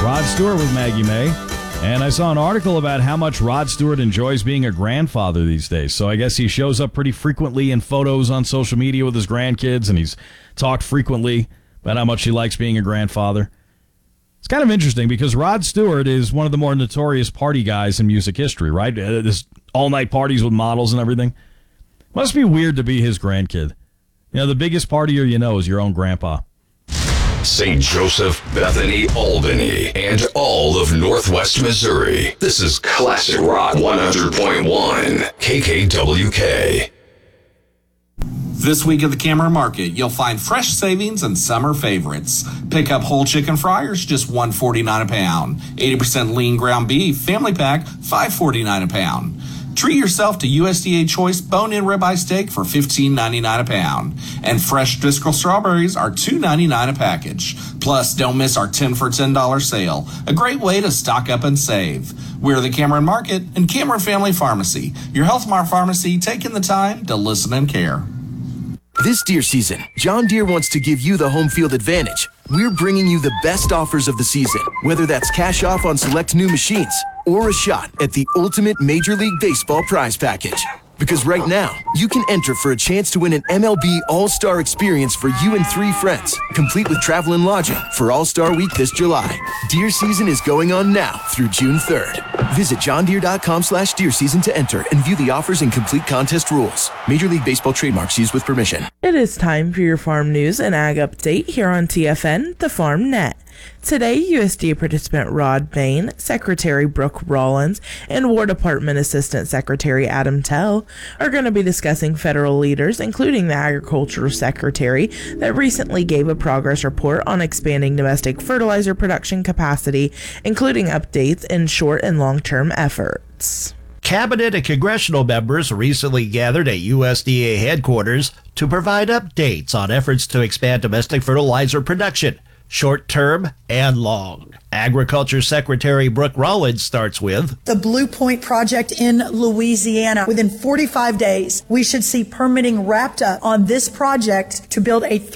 Rod Stewart with Maggie May. And I saw an article about how much Rod Stewart enjoys being a grandfather these days. So I guess he shows up pretty frequently in photos on social media with his grandkids, and he's talked frequently about how much he likes being a grandfather. It's kind of interesting because Rod Stewart is one of the more notorious party guys in music history, right? This all-night parties with models and everything. Must be weird to be his grandkid. You know, the biggest partier you know is your own grandpa. St. Joseph, Bethany, Albany, and all of Northwest Missouri. This is Classic Rock 100.1 KKWK. This week at the Cameron Market, you'll find fresh savings and summer favorites. Pick up whole chicken fryers, just $1.49 a pound. 80% lean ground beef, family pack, $5.49 a pound. Treat yourself to USDA Choice bone-in ribeye steak for $15.99 a pound. And fresh Driscoll strawberries are $2.99 a package. Plus, don't miss our 10 for $10 sale. A great way to stock up and save. We're the Cameron Market and Cameron Family Pharmacy. Your Health Mart Pharmacy taking the time to listen and care. This deer season, John Deere wants to give you the home field advantage. We're bringing you the best offers of the season, whether that's cash off on select new machines or a shot at the ultimate Major League Baseball prize package. Because right now, you can enter for a chance to win an MLB All-Star experience for you and 3 friends, complete with travel and lodging for All-Star Week this July. Deer season is going on now through June 3rd. Visit johndeere.com/deer season to enter and view the offers and complete contest rules. Major League Baseball trademarks used with permission. It is time for your farm news and ag update here on TFN, the Farm Net. Today, USDA participant Rod Bain, Secretary Brooke Rollins, and War Department Assistant Secretary Adam Tell are going to be discussing federal leaders, including the Agricultural Secretary, that recently gave a progress report on expanding domestic fertilizer production capacity, including updates in short and long-term efforts. Cabinet and congressional members recently gathered at USDA headquarters to provide updates on efforts to expand domestic fertilizer production, short-term and long. Agriculture Secretary Brooke Rollins starts with the Blue Point project in Louisiana. Within 45 days, we should see permitting wrapped up on this project to build a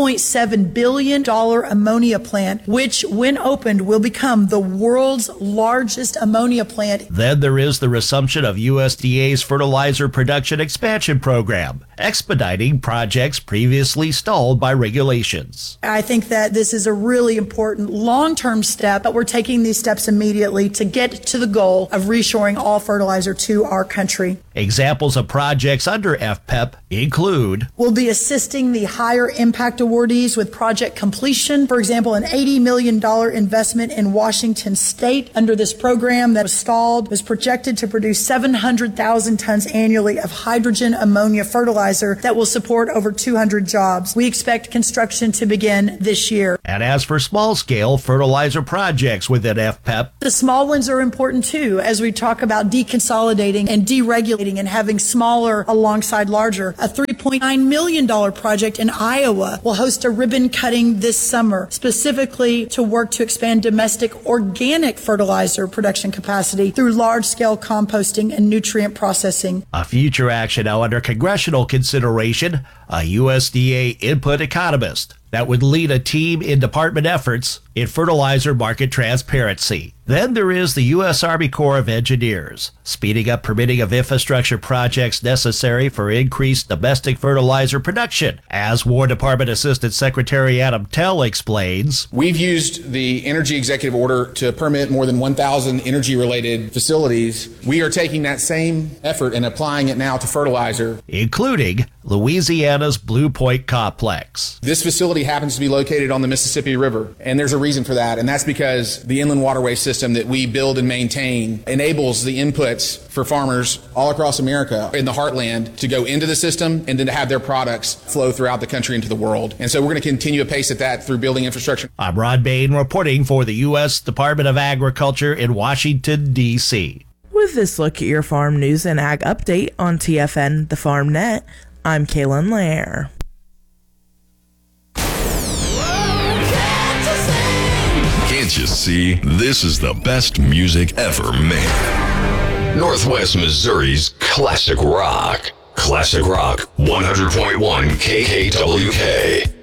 $3.7 billion ammonia plant, which, when opened, will become the world's largest ammonia plant. Then there is the resumption of USDA's fertilizer production expansion program, expediting projects previously stalled by regulations. I think that this is a really important long-term step, but we're taking these steps immediately to get to the goal of reshoring all fertilizer to our country. Examples of projects under FPEP include: we'll be assisting the higher impact awardees with project completion. For example, an $80 million investment in Washington State under this program that was stalled was projected to produce 700,000 tons annually of hydrogen ammonia fertilizer that will support over 200 jobs. We expect construction to begin this year. And as for small-scale fertilizer projects within FPEP, the small ones are important too, as we talk about deconsolidating and deregulating and having smaller alongside larger. A $3.9 million project in Iowa will host a ribbon cutting this summer, specifically to work to expand domestic organic fertilizer production capacity through large-scale composting and nutrient processing. A future action now under congressional consideration, a USDA input economist that would lead a team in department efforts in fertilizer market transparency. Then there is the U.S. Army Corps of Engineers, speeding up permitting of infrastructure projects necessary for increased domestic fertilizer production. As War Department Assistant Secretary Adam Tell explains, we've used the Energy Executive Order to permit more than 1,000 energy-related facilities. We are taking that same effort and applying it now to fertilizer, including Louisiana's Blue Point Complex. This facility happens to be located on the Mississippi River, and there's a reason for that, and that's because the inland waterway system that we build and maintain enables the inputs for farmers all across America in the heartland to go into the system and then to have their products flow throughout the country into the world. And so we're going to continue apace at that through building infrastructure. I'm Rod Bain reporting for the U.S. Department of Agriculture in Washington, D.C. With this look at your farm news and ag update on TFN, the Farm Net, I'm Kaylin Lair. Can't you see? This is the best music ever made. Northwest Missouri's Classic Rock. Classic Rock 100.1 KKWK.